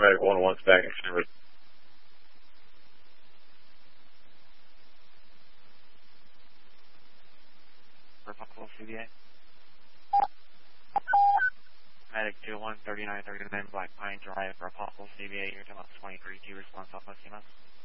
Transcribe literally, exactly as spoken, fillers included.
paramedic one one's back in service. For possible C B A. Medic two one thirty-nine thirty-nine Black Pine Drive for a possible C B A. You're talking about twenty-three T response Alpha C M S.